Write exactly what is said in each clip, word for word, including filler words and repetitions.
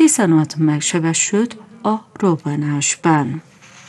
tizenhat megsebesült a robbanásban.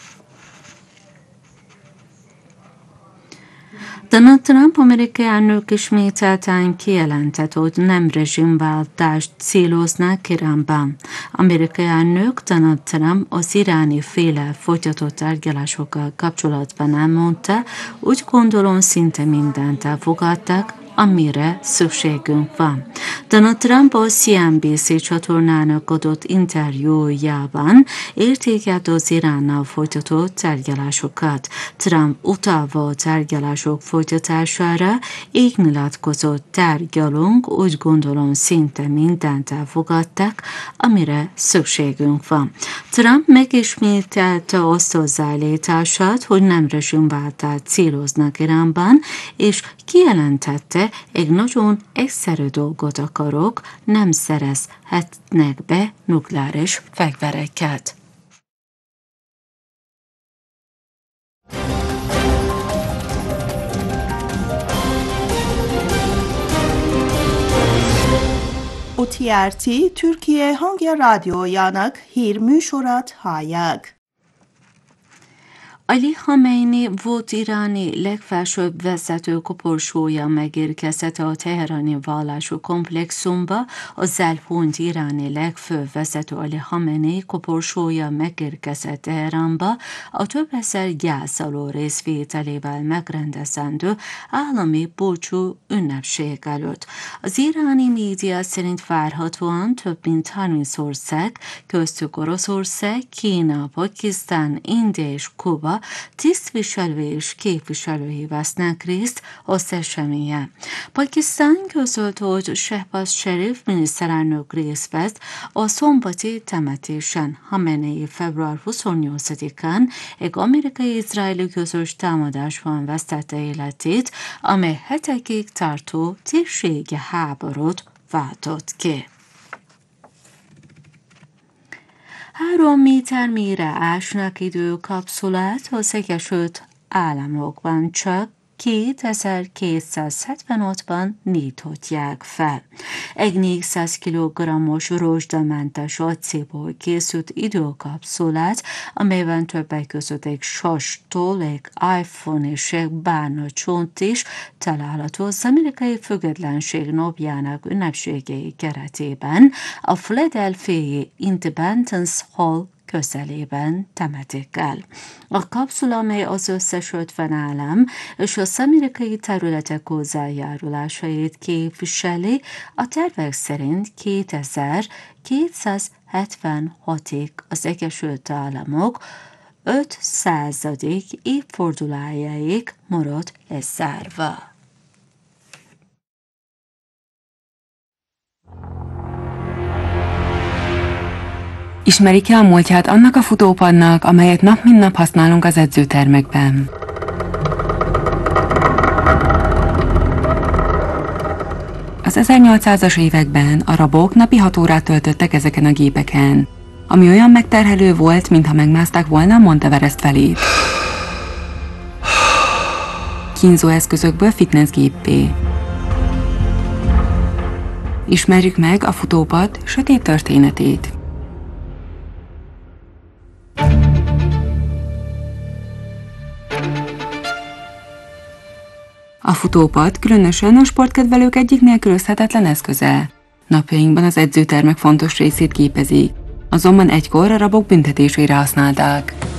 Donald Trump amerikai elnök ismételten kijelentett, hogy nem rezsimváltást céloznak Iránban. Amerikai elnök Donald Trump az iráni féllel folytatott tárgyalásokkal kapcsolatban elmondta, úgy gondolom szinte mindent elfogadtak, amire szükségünk van. Donald Trump a C N B C csatornának adott interjújában értékelt az Iránnal folytatott tárgyalásokat. Trump utalva a tárgyalások folytatására így nyilatkozott: tárgyalunk, úgy gondolom szinte mindent elfogadtak, amire szükségünk van. Trump megismételte azt az állítását, hogy nem rezsimváltást céloznak Iránban, és kijelentette, egy nagyon egyszerű dolgot akarok, nem szerezhetnek be nukleáris fegyvereket. o té er té Türkiye Hangya Radyojának hírműsorát hallják. Ali Khamenei volt iráni legfelsőbb vezető koporsója megérkezett a teherani vallású komplexumba. Az elhunyt iráni legfőbb vezető Ali Khamenei koporsója megérkezett Teheránba a több ezer gyászoló részvételével megrendezendő állami búcsú ünnepség előtt. Az iráni média szerint várhatóan több mint harminc ország, köztük Oroszország, Kína, Pakisztán, India és Kuba tisztviselői és képviselői vesznek részt az eseményen. Pakisztán közölt, hogy Shehbaz Sharif miniszterelnök részt vesz a szombati temetésen. Khamenei február huszonnyolcadikán egy amerikai-izraeli közös támadásban vesztette életét, amely hetekig tartó térségi háborút váltott ki. Három méter mélyre ásnak időkapszulát az Egyesült Államokban, csak kétezer-kétszázhetvenhatban nyithatják fel. Egy négyszáz kilogrammos rozsdamentes acélból készült időkapszulát, amelyben többek között egy sastól, egy iPhone és egy barna csont is található. Az amerikai függetlenség napjának ünnepségei keretében a Philadelphia-i Independence Hall közelében temetik el. A kapszula, amely az összes ötven állam és az amerikai területek hozzájárulásait képviseli, a tervek szerint kétezer-kétszázhetvenhatig az Egyesült Államok ötszázadik évfordulójáig marad lezárva. Ismerik-e a múltját annak a futópadnak, amelyet nap mint nap használunk az edzőtermekben? Az ezernyolcszázas években a rabok napi hat órát töltöttek ezeken a gépeken, ami olyan megterhelő volt, mintha megmászták volna a Monteverest felét. Kínzó eszközökből fitnessgéppé. Ismerjük meg a futópad sötét történetét. A futópad különösen a sportkedvelők egyik nélkülözhetetlen eszköze. Napjainkban az edzőtermek fontos részét képezik, azonban egykor a rabok büntetésére használták.